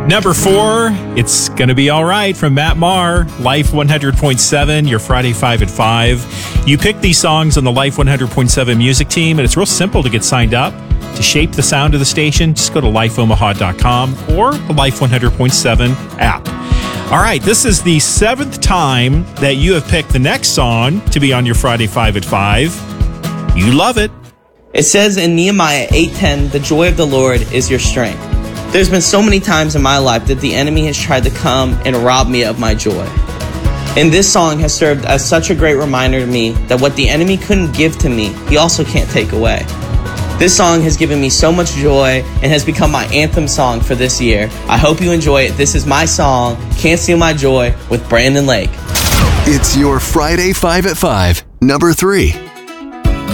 Number 4, It's Gonna Be Alright from Matt Maher, Life 100.7, your Friday 5 at 5. You pick these songs on the Life 100.7 music team, and it's real simple to get signed up. To shape the sound of the station, just go to lifeomaha.com or the Life 100.7 app. All right, this is the 7th time that you have picked the next song to be on your Friday 5 at 5. You love it. It says in Nehemiah 8:10, the joy of the Lord is your strength. There's been so many times in my life that the enemy has tried to come and rob me of my joy. And this song has served as such a great reminder to me that what the enemy couldn't give to me, he also can't take away. This song has given me so much joy and has become my anthem song for this year. I hope you enjoy it. This is my song, Can't Steal My Joy, with Brandon Lake. It's your Friday 5 at 5, number 3.